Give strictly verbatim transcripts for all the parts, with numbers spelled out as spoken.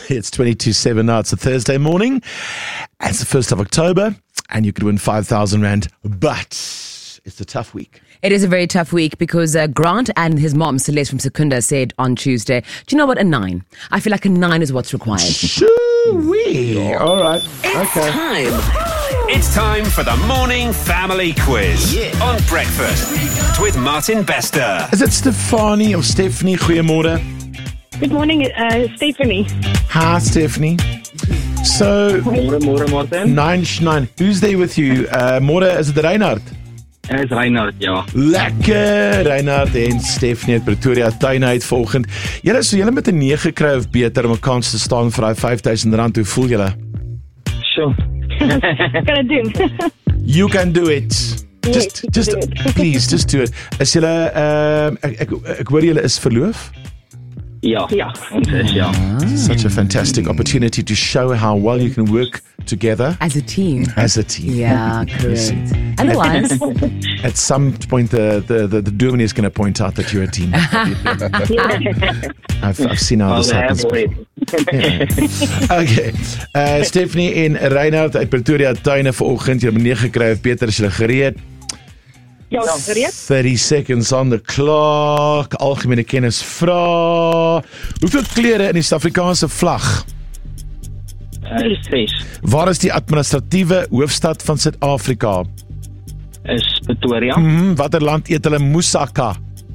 It's twenty-two seven now. It's a Thursday morning. It's the first of October, and you could win five thousand rand, but it's a tough week. It is a very tough week because uh, Grant and his mom, Celeste from Secunda, said on Tuesday, do you know what, a nine? I feel like a nine is what's required. Shoo-wee. All right. It's Okay. time. It's time for the Morning Family Quiz yeah. on Breakfast with Martin Bester. Is it Stefanie or Stephanie? Goeiemorgen. Good morning, uh, Stephanie. Hi, Stephanie. So, Môre, môre Martin. nine, nine. Who's there with you? Uh, Môre, is it Reinhard? Is Reinhard, ja. Lekker, Reinhard en Stephanie uit Pretoria tuine uit volgend. Julle, so julle met 'n nege gekry of beter om 'n kans te staan vir daai vyf duisend rand. Hoe voel julle? Sure. Gonna do. You can do it. Just, Yes, just, do it. please, just do it. Is julle, ehm, ek, ek, ek hoor julle is verloof? Ja, Ja. ons is ja. Such a fantastic opportunity to show how well you can work together As a team. as a team. Yeah, correct. Otherwise, At some point, the the the, the dominee is going to point out that you're a team. I've, I've seen how this Well, happens. alright. Yeah. Okay, uh, Stephanie en Reinhard uit Pretoria tuine vanoggend. Jy het nege gekry of beter as jy gereed. Ja, gereed? thirty seconds on the clock. Algemene kennis vra. Hoeveel kleure in die Suid-Afrikaanse vlag? Uh, Ses Waar is die administratiewe hoofstad van Suid-Afrika? is Pretoria. Hmm, watter land eet hulle moussaka?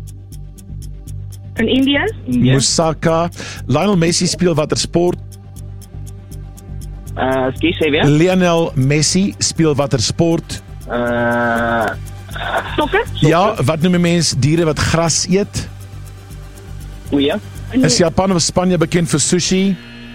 In India? India. Moussaka. Lionel Messi speel watter sport? Uh, Skie, sê weer. Lionel Messi speel watter sport? Uh, Sokker? Ja, wat noem 'n mens diere wat gras eet? Goeie. Is Japan of Spanje bekend vir sushi?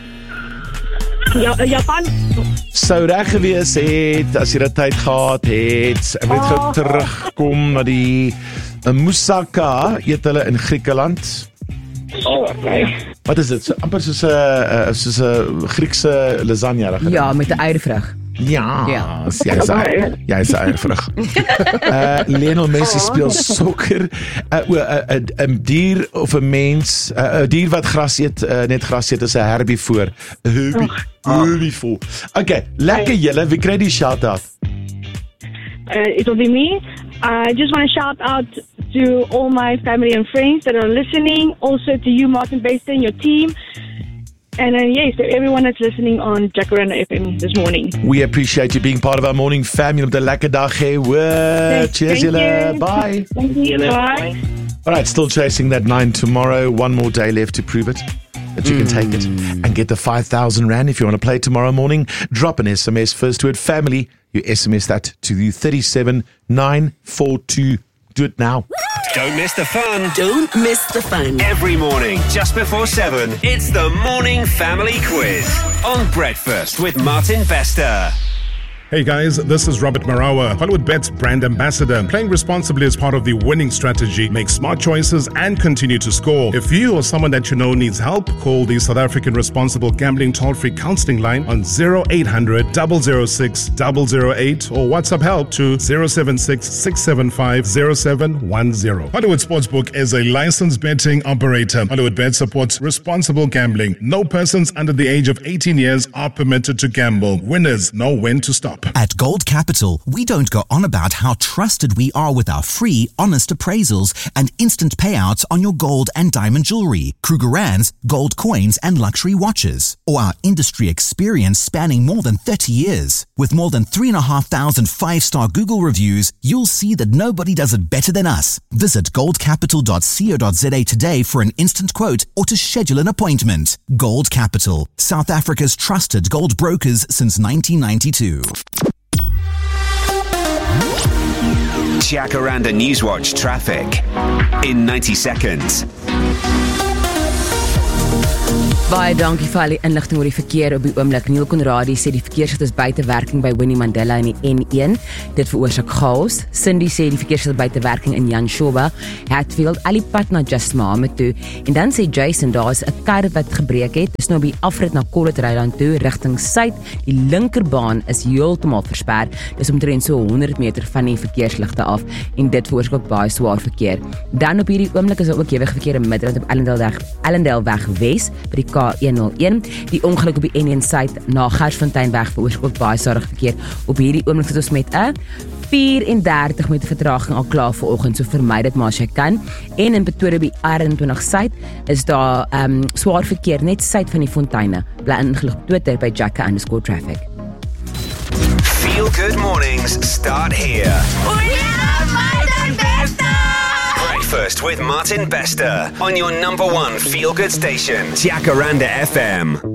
Ja, uh, Japan? Sou reg gewees het as jy dit tyd gehad het. Ek moet gou terugkom na die uh, moussaka eet hulle in Griekeland. Oh, okay. Wat is dit? So, amper soos 'n uh, soos 'n Griekse lasagne reg. ja, met 'n eiervrug. Ja, Ja. jy is jy is eiervrug. Uh Lionel Messi speel sokker. 'n 'n 'n dier of 'n mens, 'n uh, dier wat gras eet, uh, net gras eet is 'n herbivoor. 'n herbi, herbivoor. Okay, lekker julle, wie kry die shout-out? Uh, it will be me. I just want to shout out to all my family and friends that are listening. Also to you, Martin Bester, and your team. And uh, yes, to everyone that's listening on Jacaranda F M this morning. We appreciate you being part of our morning family. Op 'n lekker dag hê. Cheers Thank julle. you. Bye. Thank you. Julle, Bye. All right, still chasing that nine tomorrow. One more day left to prove it. That you can take it and get the five thousand rand. If you want to play tomorrow morning, drop an S M S, first word family. You S M S that to the thirty-seven nine four two. Do it now. Don't miss the fun. Don't miss the fun. Every morning, just before seven, it's the Morning Family Quiz on Breakfast with Martin Bester. Hey guys, this is Robert Marawa, Hollywoodbets brand ambassador. Playing responsibly is part of the winning strategy. Make smart choices and continue to score. If you or someone that you know needs help, call the South African Responsible Gambling Toll-Free Counseling Line on zero eight hundred, zero zero six, zero zero eight or WhatsApp help to zero seven six, six seven five, zero seven one zero. Hollywood Sportsbook is a licensed betting operator. Hollywood Bet supports responsible gambling. No persons under the age of eighteen years are permitted to gamble. Winners know when to stop. At Gold Capital, we don't go on about how trusted we are with our free, honest appraisals and instant payouts on your gold and diamond jewelry, Krugerrands, gold coins and luxury watches, or our industry experience spanning more than thirty years. With more than three and a half thousand five-star Google reviews, you'll see that nobody does it better than us. Visit gold capital dot co dot za today for an instant quote or to schedule an appointment. Gold Capital, South Africa's trusted gold brokers since nineteen ninety-two. Jacaranda Newswatch traffic in ninety seconds. Baie dankie vir al die inligting oor die verkeer op die oomblik. Neil Conradie sê die verkeersligte is buite werking by Winnie Mandela in die N een. Dit veroorsaak chaos. Cindy sê die verkeersligte buite werking in Jan Shoba, Hatfield, al die pad na Just Mohammed toe. En dan sê Jason, daar is 'n kar wat gebreek het. Dis nou op die afrit na Collet Ryland toe rigting suid. Die linkerbaan is heeltemal versper. Dis omtrent so honderd meter van die verkeersligte af en dit veroorsaak baie swaar verkeer. Dan op hierdie oomblik is daar ook ewige verkeer in Midrand op Allendale weg, Allendale weg Wes by die K een nul een. Die ongeluk op die N een suid na Gersfonteinweg veroorsaak ook baie stadig verkeer. Op hierdie oomblik sit ons met 'n vyf en dertig met 'n vertraging al klaar vanoggend, so vermy dit maar as jy kan. En in Pretoria by R eenentwintig suid is daar um, swaar verkeer net suid van die fonteine. Bly ingelig op Twitter by Jacka underscore traffic. Feel good mornings start here. Breakfast with Martin Bester on your number one feel good station, Jacaranda F M.